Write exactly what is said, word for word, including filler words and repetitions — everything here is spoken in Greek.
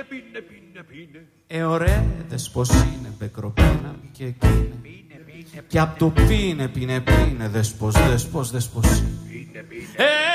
πίνε, πίνε, πίνε, πίνε. Ε, ωραία, δες πως είναι, μπεκροπίνα και εκείνη. Και απ' το πίνε, πίνε, πίνε, δες πως, δες πως, δες πως είναι. Πίνε, πίνε. Ε,